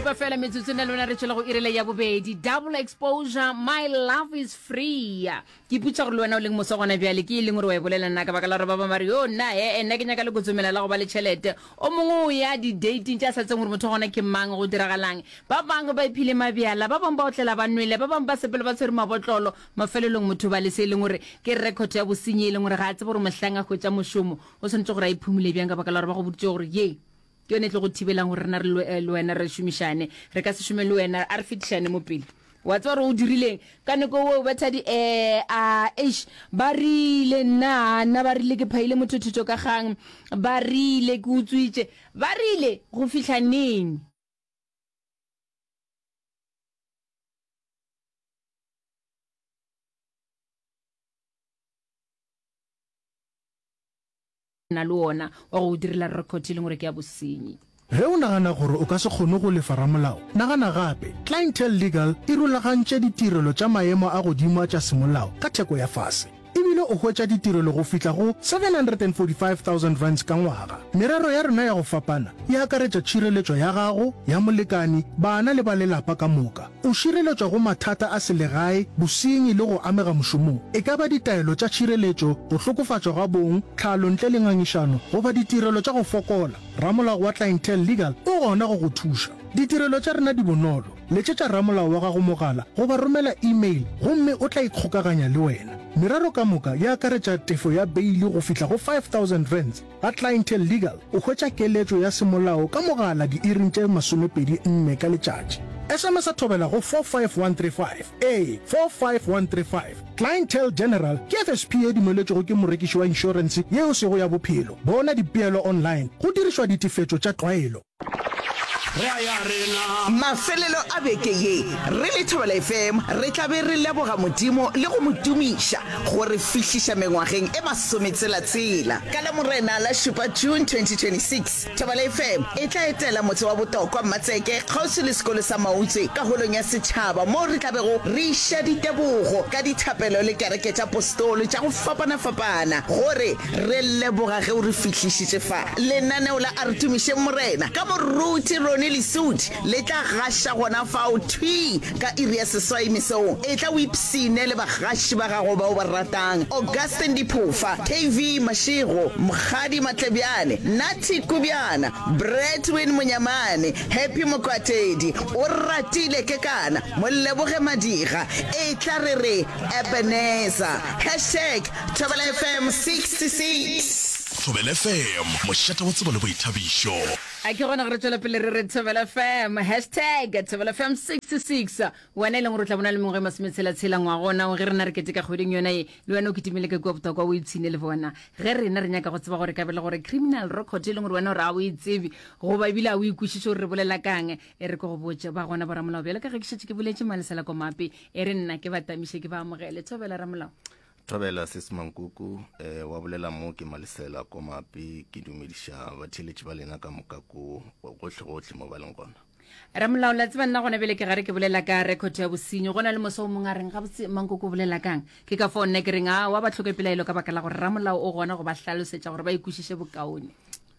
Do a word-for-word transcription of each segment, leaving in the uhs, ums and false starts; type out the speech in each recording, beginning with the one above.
supa fela metsotso nna lona re tshela go irele ya bobedi double exposure my love is free ke putsa go le wena o leng moso gona bjale ke ileng gore wa bolela nna ka baka la re ba ba mari yo nna he nna ke nyaka le go tsomela la go ba le tšhelete o mongwe ya di dating tša sa tseng gore motho gona ke mang go diragalang ba bangwe ba iphile mabjala ba bangwe ba otlela ba nwele ba bangwe ba sepele ba tshwere mabotlolo mafelelong motho ba le se leng gore ke record ya bosenyi le gore ga a tse gore mohlanga go tša mošomo o tshwanetse gore a iphumule bjang ka baka la gore ba go botse gore ye ke yone tle go thibelang gore rena re le wena re šomišane re ka se šome le wena a re fetišane mo pele wa tsa gore o dirileng ka neko o betha di eh a ish ba rile nna nna ba rile ke phaile mothotho ka gang ba rile ke utswitse ba rile go fihla neng na le ona wa go direla record le gore ke ya bosenyi ge o nagana gore o ka se kgone go lefa ramolao nagana gape Clientele Legal e rulagantše ditirelo tša maemo a godimo a tša semolao ka theko ya fase ebile o hwetša ditirelo go fihla go seven hundred forty-five thousand rands ka ngwaga merero ya rena ya go fapana e akaretša tšhireletšo ya gago ya molekani bana le ba lelapa ka moka o šireletšwa go mathata a selegae bosenyi le go amega mošomong e ka ba ditaelo tša tšhireletšo go hlokofatšwa ga bong tlhalo ntle le ngangišano goba ditirelo tša go fokola ramolao wa Clientele Legal o gona go go thuša ditirelo tša rena di bonolo letšetša ramolao wa gago mogala goba romela email gomme o tla ikgokaganya le wena merero ka moka ya akaretša tefo ya beili go fihla go five thousand rands ga Clientele Legal o hwetša keletšo ya semolao ka mogala di-iring tše masomepedi nne ka letšatši S M S a thobela go four five one three five a four five one three five Clientele General ke F S P e dumeletšego ke morekiši wa insurance yeo sego ya bophelo bona dipeelo online go dirišwa ditefetšo tša tlwaelo mafelelo a beke ye re le Thobela F M re tla be re leboga modimo le go modumiša gore fihliša mengwageng e masometsela-tsela ka la morena la šupa June twenty twenty-six Thobela F M e tla etela motse wa botokwa Matseke kgauswi le sekolo sa Mautse ka holong ya setšhaba mo re tla bego re iša ditebogo ka dithapelo le kereke tša apostolo tša go fapana-fapana gore re leboga ge o re fihlišitše fa lenaneo la a re tumiše morena ka moruti Ronnie Lesudi le tla gaša gona fao thwi ka iri ya seswai mesong e tla o ipsine le bagaši ba gago bao ba ratang Augustine Diphofa K V Mashego Mkhadi Matlebjane Nati Kubiana Bretwin Munyamane Happy Mokwatedi o ratile ke kana Moleboge Madiga e tla re re Ebenezer hashtag Thobela F M sixty-six Thobela F M mošata wa tsebo le boithabišo a ke gona gore tswela pele re re Thobela F M hashtag Thobela F M sixty-six wena e leng gore o tla bona le mongwe masometshela-tshela ngwagona o ge re na re kete ka kgweding yona e le wena o ketimile ke kwa botokwa o itshine le bona ge rena re nyaka go tseba gore ka bela gore criminal record e leng gore wena gore a o itsebi goba ebile a o ikwešiše gore re bolela kang e re ko go botse ba gona boramolao bjale ka ge ke šetse ke boletše malesela ko mape e re nna ke batamiše ke ba amogele Thobela ramolao Thobela Sesmankuku eh wa bolela mo ke malesela ko mapi ke dumediša batheletši ba lena ka moka ko gohle gohle mo baleng gona ramolao la tseba nna gona bele ke gare ke bolela ka record ya bosenyi gona le moso o mongwe a reng ga botse Mankuku bolela kang ke ka fao nne ke reng a wa ba tlhoke pelaelo ka baka la gore ramolao o gona go ba hlalosetša gore ba ikwešiše bokaone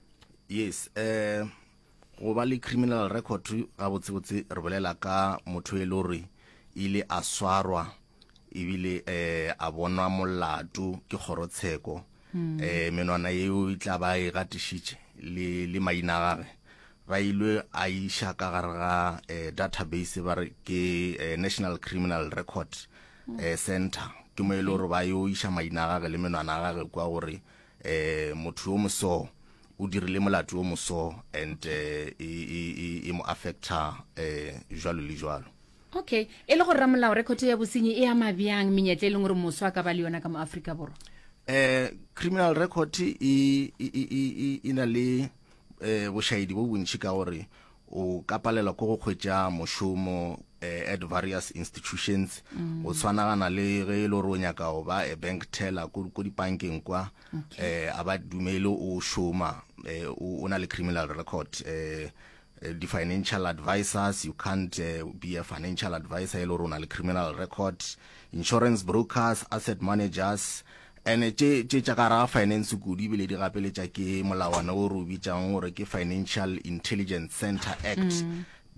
yes eh go ba le criminal record ga botsebotse re bolela ka motho e le gore ile a swarwa ebile eh a bonwa molato ke kgorotsheko eh menwana yeo e tla ba e gatišitše le le maina gagwe ba ilwe a iša ka gare ga eh, database ba re ke eh, National Criminal Record eh, Center ke mo e le gore ba yo iša maina gagwe le menwana gagwe kwa gore eh motho o moso o dirile molato o moso and eh, e e e mo affecta eh jwalo le jwalo. Okay e le go ramolao record ya bosenyi e ama bjang menyetla e leng gore moso a ka ba le yona ka mo Afrika borwa eh criminal record e e ina le eh bošaedi bo bontši ka gore o ka palela go go khwetša mošomo eh, at various institutions mm. o tshwanagana le ge le ro nyaka o ba a bank teller go go dibankeng kwa okay. eh aba dumelo o shoma eh o na le criminal record eh Uh, the financial advisors, you can't uh, be a financial advisor, or on a criminal record, insurance brokers, asset managers, and a chakara finance good ibile di gapeletša ke molawana o ro bitšang gore ke Financial Intelligence Center Act mm.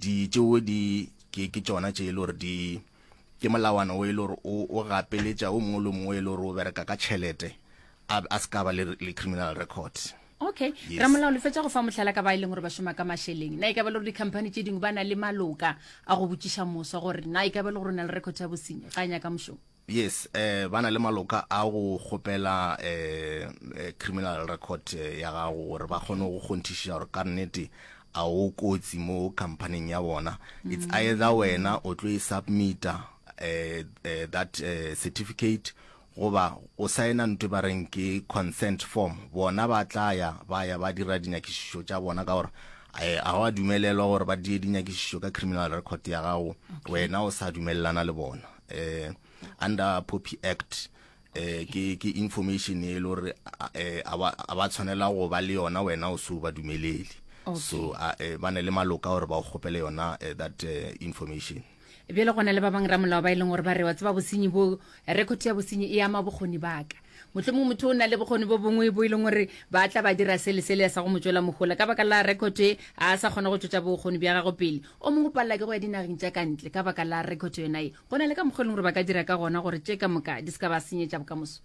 di tšeo di ke ke tsona tše e le gore di ke molawana o e le gore o gapeletša o mongwe le mongwe e le gore o bereka ka tšhelete a se ka ba le criminal record. Okay, ramolao le fetša go fa mohlala ka ba e leng gore ba šoma ka mašeleng na e ka ba le gore di-company tše dingwe ba na le maloka a go botšiša moso gore na e ka ba le gore o na le record ya bosenyi ga nyaka mošomo. Yes, eh ba na le maloka a go gopela eh criminal record ya gago gore ba kgone go kgonthiša gore ka nnete a o kotsi mo company ya bona. It's either wena o tlo e submita eh that uh, certificate goba o saena ntwe ba reng ke consent form, bona ba tlaya ba ya ba dira dinyakišišo tša bona ka gore a wa dumelelwa gore ba die dinyakišišo ka criminal record ya gago wena o sa dumelelana le bona. eh under Poppy Act eh ke ke information e le gore a ba tshwanela go ba le yona wena o se ba dumelele. So ba ne le maloka gore ba go gopele yona that information. Bjale gona le ba bang ramolao ba e leng gore ba re wa tseba bosenyi bo record ya bosenyi e ama bokgoni baka motlhomong motho o na le bokgoni bo bongwe bo e leng gore ba tla ba dira sele sele sa go motswela mogola ka baka la record e a sa kgona go tšotša bokgoni bja gago pele o mongwe palela ke go ya dinageng tša kantle ka baka la record yona e go na le ka mokgwa e leng gore ba ka dira ka gona gore tše ka moka di se ka ba senyetša bokamoso.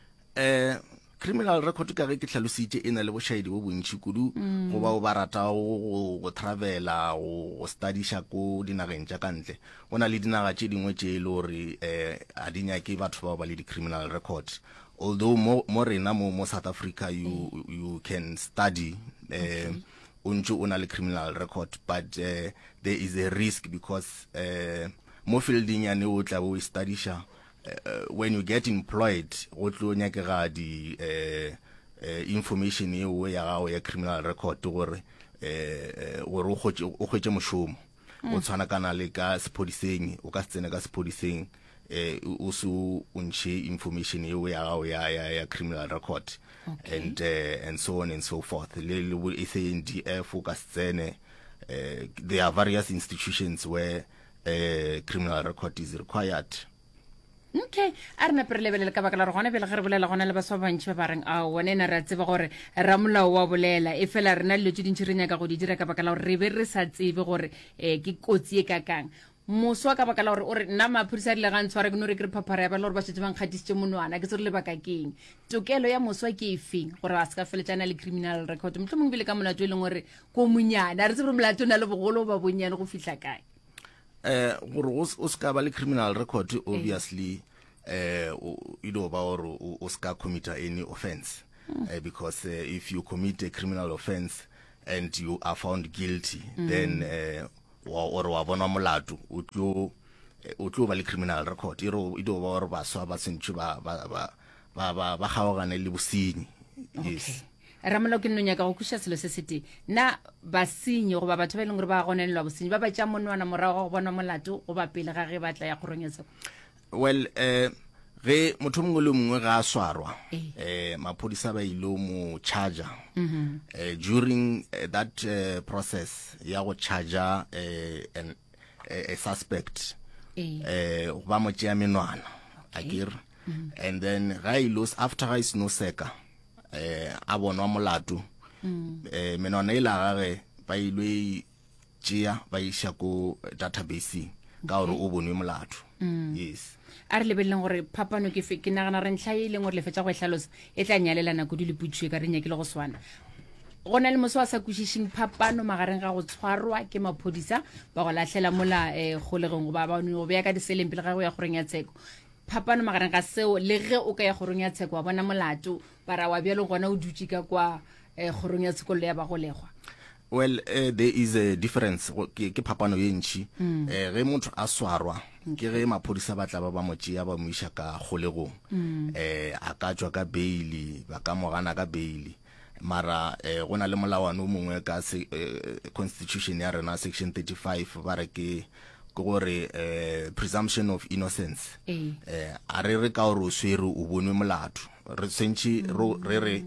eh criminal record ka ge ke tlhalositše e na le bošaedi bo bontši kudu go ba o ba rata go travela go studiša ko dinageng tša kantle go na le dinaga tše dingwe tše e le gore eh a di nyake batho bao ba le di-criminal record, although mo, mo rena mo, mo South Africa you, you can study eh o ntse o na le criminal record, but uh, there is a risk because uh, mo fielding ya ne o tla bo studiša Uh, when you get employed go tlo nyakega di uh, uh, information e o ya gago ya criminal record gore uh, gore o khwetše mošomo o tshwana kana le ka sepodiseng o ka se tsene ka sepodiseng uh, o se o ntšhe information e o ya gago ya, ya, ya criminal record. Okay. and uh, and so on and so forth le le e se N D F o ka se tsene. Uh, there are various institutions where uh, criminal record is required. Okay, a re napere lebelela ka baka la re gona pele ge re bolela gona le baswa bantši ba ba reng a one na re a tseba gore ramolao wa bolela e fela rena le tšo dintšhi re nyaka go di dira ka baka la gore re be re sa tsebe gore um ke kotsi e kakang moswa ka baka la gore o re nna maphodisa rile ga ntshware ke no re ke re phaphara ya ba le gore ba šetse ba nkgatisitše monwana ke tse re lebaka keng tokelo ya moswa ke e feng gore a se ka feletšana le criminal record motlho mongwe bile ka molato e leng gore ko monyane a re tse gore molato o na le bogolo ba bonnyane go fitlha kae. eh gore o ska ba le criminal record obviously eh you know about o ska commit any offense. mm. uh, because uh, if you commit a criminal offense and you are found guilty mm. then uh, or wa bona molato o tlo o tlo ba le criminal record iro ido ba gore ba swa ba sentse ba ba ba ba ba gaogane le bosenyi. Yes. Ramolao ke nnonya ka go khuša selo se sete na basenyi go ba batho ba e leng gore ba gonelelwa bosenyi ba ba tša monwana morago go bona molato go ba pele ga ge ba tla ya kgorong ya tseko. Well eh ge motho mongwe le mongwe ga a swarwa eh maphodisa ba ile mo charger eh during uh, that uh, process ya go charger uh, an a suspect eh ba mo tšea menwana akere and then ga ilos after ga is no seka eh a bonwa molato eh menwana ile gage ba ile tšea ba isha ko database ka gore o bonwe molato. Yes. a re lebeleleng gore phapano ke ke nagana re ntlha e leng gore le fetša go e tlhalosa e tla nyalelana kudu le putšwe ka re nyakile go swana go na le moso a sa kwešišeng phapano magareng ga go tshwarwa ke maphodisa ba go lahlela mola um kgolegeng go ba go beya ka diseleng pele ga go ya kgorong ya tsheko phapano magareng ga seo le ge o ka ya kgorong ya tsheko wa bona molato bara wa bjalo gona o dutše ka kwa kgorong ya tshekololo ya bagolegwa. Well, uh, there is a difference ke ke phapano ye ntši eh ge motho a swarwa ke ge maphodisa ba tla ba ba motšea ba mo isha ka kgolegong eh a ka tswa ka bail ba ka mogana ka bail mara eh gona le molawana o mongwe ka constitution ya rena section thirty-five ba re ke gore eh presumption of innocence eh a re re ka gore o swere o bonwe molato re sentse re re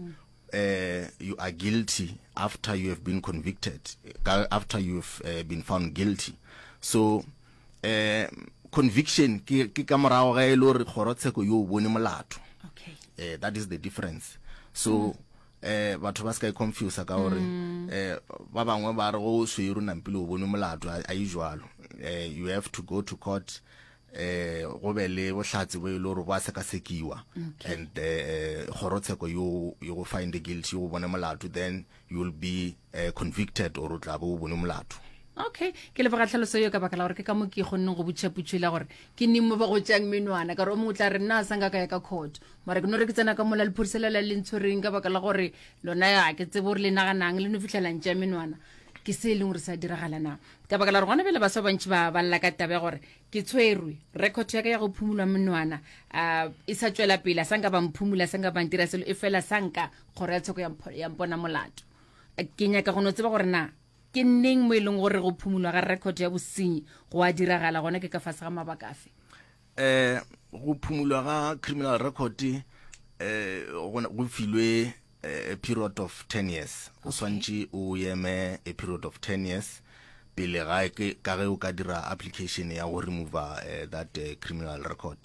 uh, you are guilty after you have been convicted, after you've uh, been found guilty. So uh, conviction ke ke ka morago ga ile re kgorotsheko yo bone molato. Okay. Uh, that is the difference. So eh batho ba ska e confuse ka gore eh ba bangwe ba re go swero nampile o bone molato a usual eh you have to go to court eh go be le bohlatsi bo ile gore ba se ka sekiwa and eh gorotsheko you you find guilty o bone molato then you will be uh, convicted or tla bo bone molato. Okay, ke le ba tlhaloso yo ka baka la gore ke ka mo ke gonneng go butšhaputšhela gore ke neng mo ba go tšang menwana ka re o mo tla re nna a sanga ka ya ka court mara ke no re ke tsena ka mola le phurisela la le ntshoreng ka baka la gore lona ya ke tsebo re le naganang le no fitlhelang tša menwana ke se leng gore sa diragala na ka baka la gore gona bele ba so bantši ba balla ka tabe gore ke tshwerwe record ya ka ya go phumulwa menwana a e sa tswela pele sanga ba mphumula sanga ba ntira selo e fela sanka gore ya tshoko ya mpona molato ke nyaka go no tseba gore na ke neng mo ileng gore go phumulwa ga record ya bosenyi go a diragala gona ke ka fase ga mabaka afe eh go phumulwa ga criminal record eh go filwe a period of ten years o swantse o yeme a period of ten years pele ga ke ka ge o ka dira application ya go remove uh, that uh, criminal record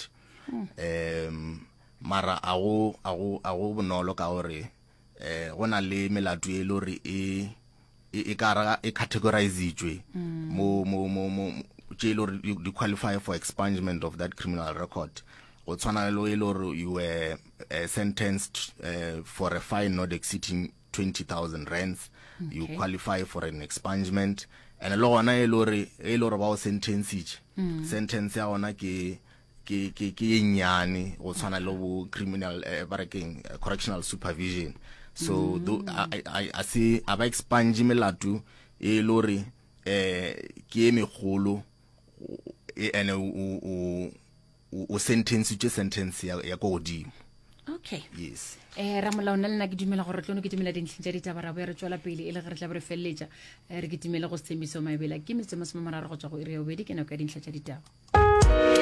um mara a go a go a go bonolo ka gore eh gona le melato e lori e e ka e categorizitswe mo mo mo mo jail or you qualify for expungement of that criminal record o tswana le le or you were uh, sentenced uh, for a fine not exceeding twenty thousand rands okay. You qualify for an expungement and lo ona e lori e lori ba o sentence each mm. sentence ya ona ke ke ke ke nyane o tswana le bo criminal uh, barking uh, correctional supervision. So mm. do, I I I see aba expunge melato e lori eh ke megolo ene o o o sentence je sentence ya ya go di. Okay. Yes. Eh ra molao nna le na ke dumela gore tlono ke dumela dintlha di taba ra bo re tswela pele ile re tla re felletša re ke dumela go se tshemiso maebela ke metse mo se mararo go tswa go ire obedi ke na ka dintlha tša ditaba.